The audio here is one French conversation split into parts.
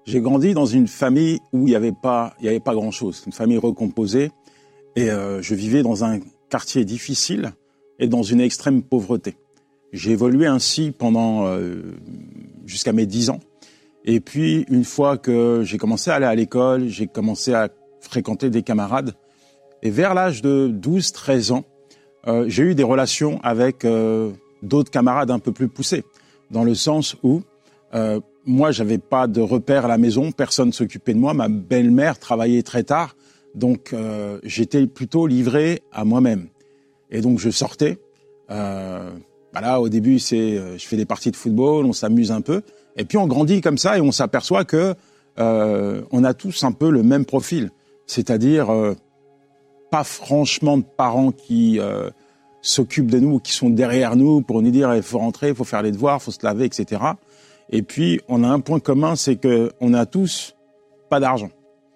J'ai grandi dans une famille où il y avait pas grand-chose, une famille recomposée, et je vivais dans un quartier difficile et dans une extrême pauvreté. J'ai évolué ainsi pendant jusqu'à mes 10 ans. Et puis, une fois que j'ai commencé à aller à l'école, j'ai commencé à fréquenter des camarades. Et vers l'âge de 12-13 ans, j'ai eu des relations avec d'autres camarades un peu plus poussés. Dans le sens où moi, j'avais pas de repères à la maison, personne ne s'occupait de moi. Ma belle-mère travaillait très tard, donc j'étais plutôt livré à moi-même. Et donc, je sortais. Voilà, au début, je fais des parties de football, on s'amuse un peu. Et puis, on grandit comme ça et on s'aperçoit que on a tous un peu le même profil. C'est-à-dire, pas franchement de parents qui s'occupent de nous, qui sont derrière nous pour nous dire il faut rentrer, il faut faire les devoirs, il faut se laver, etc. Et puis, on a un point commun, c'est qu'on a tous pas d'argent.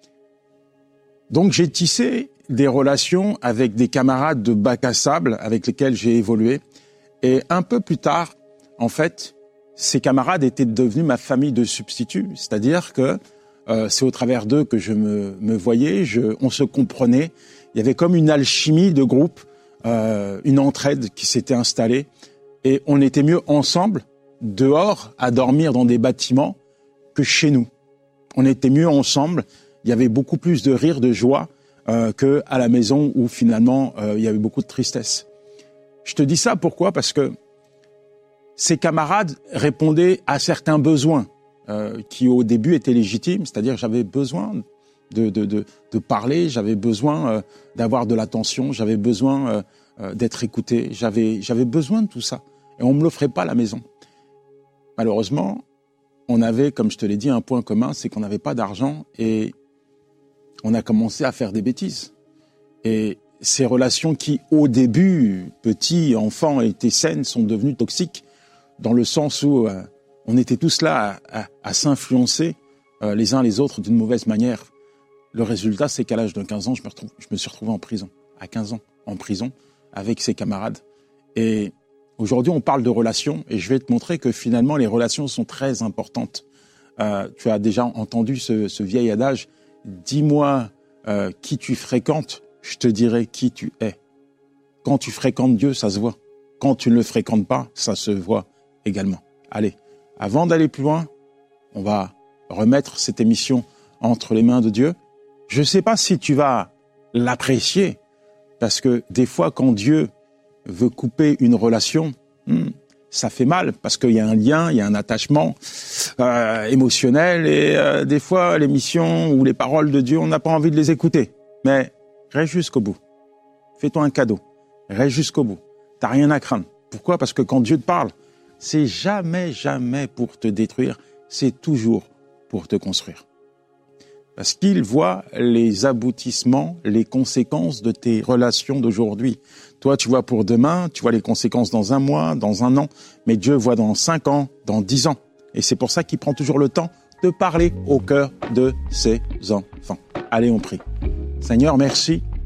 Donc, j'ai tissé des relations avec des camarades de bac à sable avec lesquels j'ai évolué. Et un peu plus tard, en fait, ces camarades étaient devenus ma famille de substituts. C'est-à-dire que c'est au travers d'eux que je me voyais, on se comprenait. Il y avait comme une alchimie de groupe, une entraide qui s'était installée. Et on était mieux ensemble, dehors, à dormir dans des bâtiments, que chez nous. On était mieux ensemble. Il y avait beaucoup plus de rire, de joie qu'à la maison où finalement il y avait beaucoup de tristesse. Je te dis ça pourquoi ? Parce que ces camarades répondaient à certains besoins qui au début étaient légitimes, c'est-à-dire j'avais besoin de parler, j'avais besoin d'avoir de l'attention, j'avais besoin d'être écouté, j'avais besoin de tout ça. Et on ne me l'offrait pas à la maison. Malheureusement, on avait, comme je te l'ai dit, un point commun, c'est qu'on n'avait pas d'argent et on a commencé à faire des bêtises. Et ces relations qui, au début, petits, enfants, étaient saines, sont devenues toxiques, dans le sens où on était tous là à s'influencer les uns les autres d'une mauvaise manière. Le résultat, c'est qu'à l'âge de 15 ans, je me suis retrouvé en prison. À 15 ans, en prison, avec ses camarades. Et aujourd'hui, on parle de relations, et je vais te montrer que finalement, les relations sont très importantes. Tu as déjà entendu ce vieil adage, « Dis-moi qui tu fréquentes, je te dirai qui tu es. » Quand tu fréquentes Dieu, ça se voit. Quand tu ne le fréquentes pas, ça se voit également. Allez, avant d'aller plus loin, on va remettre cette émission entre les mains de Dieu. Je ne sais pas si tu vas l'apprécier, parce que des fois, quand Dieu veut couper une relation, ça fait mal, parce qu'il y a un lien, il y a un attachement émotionnel, et des fois, l'émission ou les paroles de Dieu, on n'a pas envie de les écouter. Mais reste jusqu'au bout. Fais-toi un cadeau. Reste jusqu'au bout. T'as rien à craindre. Pourquoi ? Parce que quand Dieu te parle, c'est jamais pour te détruire, c'est toujours pour te construire. Parce qu'il voit les aboutissements, les conséquences de tes relations d'aujourd'hui. Toi, tu vois pour demain, tu vois les conséquences dans 1 mois, dans 1 an, mais Dieu voit dans 5 ans, dans 10 ans. Et c'est pour ça qu'il prend toujours le temps de parler au cœur de ses enfants. Allez, on prie. Seigneur, merci